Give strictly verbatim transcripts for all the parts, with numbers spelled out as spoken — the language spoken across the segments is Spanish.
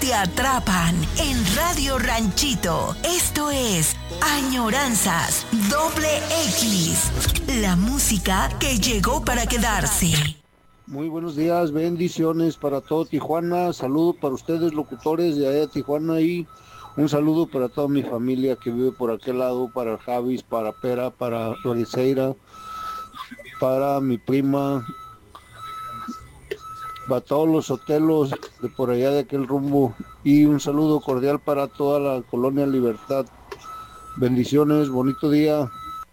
te atrapan en Radio Ranchito. Esto es Añoranzas Doble X, la música que llegó para quedarse. Muy buenos días, bendiciones para todo Tijuana, saludo para ustedes locutores de allá de Tijuana y un saludo para toda mi familia que vive por aquel lado, para Javis, para Pera, para Floriceira, para mi prima, para todos los hotelos de por allá de aquel rumbo y un saludo cordial para toda la colonia Libertad. Bendiciones, bonito día.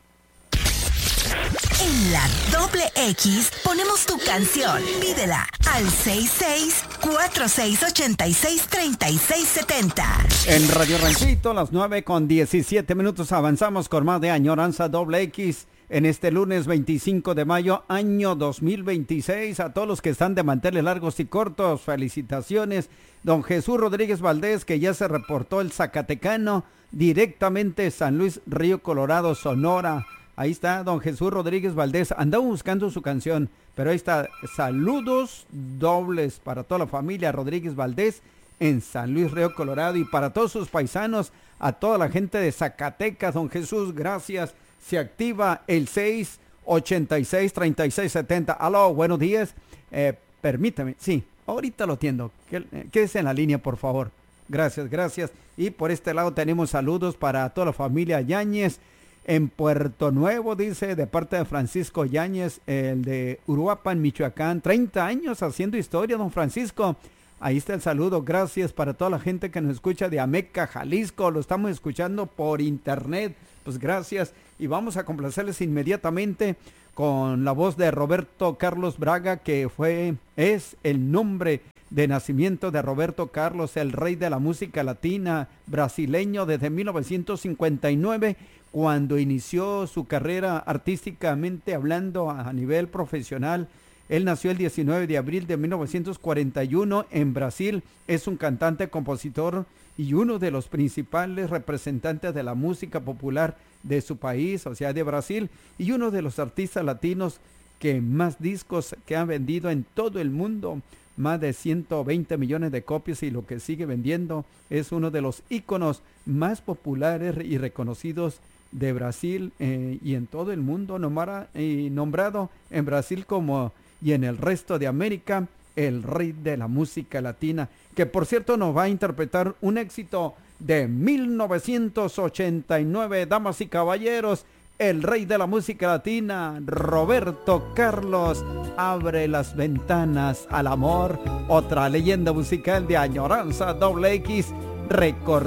En la Doble X ponemos tu canción. Pídela al seis seis cuatro seis ocho seis tres seis siete cero. En Radio Ranchito, las nueve con diecisiete minutos, avanzamos con más de Añoranza Doble X en este lunes veinticinco de mayo, año dos mil veintiséis. A todos los que están de manteles largos y cortos, felicitaciones. Don Jesús Rodríguez Valdés, que ya se reportó el Zacatecano, directamente San Luis, Río Colorado, Sonora. Ahí está don Jesús Rodríguez Valdés, andaba buscando su canción, pero ahí está, saludos dobles para toda la familia Rodríguez Valdés en San Luis, Río Colorado, y para todos sus paisanos, a toda la gente de Zacatecas. Don Jesús, gracias. Se activa el seis ochenta y seis treinta y seis setenta. Aló, buenos días, eh, permítame, sí, ahorita lo atiendo, quédese en la línea por favor. Gracias, gracias. Y por este lado tenemos saludos para toda la familia Yáñez en Puerto Nuevo, dice, de parte de Francisco Yáñez, el de Uruapan, Michoacán. treinta años haciendo historia, don Francisco. Ahí está el saludo. Gracias para toda la gente que nos escucha de Ameca, Jalisco. Lo estamos escuchando por internet. Pues gracias. Y vamos a complacerles inmediatamente con la voz de Roberto Carlos Braga, que fue, es el nombre de nacimiento de Roberto Carlos, el rey de la música latina brasileño desde mil novecientos cincuenta y nueve, cuando inició su carrera artísticamente hablando a nivel profesional. Él nació el diecinueve de abril de mil novecientos cuarenta y uno en Brasil. Es un cantante, compositor y uno de los principales representantes de la música popular de su país, o sea, de Brasil, y uno de los artistas latinos que más discos que han vendido en todo el mundo. Más de ciento veinte millones de copias, y lo que sigue vendiendo. Es uno de los íconos más populares y reconocidos de Brasil eh, y en todo el mundo, nomara, y nombrado en Brasil como y en el resto de América el rey de la música latina, que por cierto nos va a interpretar un éxito de mil novecientos ochenta y nueve, damas y caballeros. El rey de la música latina, Roberto Carlos, abre las ventanas al amor. Otra leyenda musical de Añoranza Doble X, recordando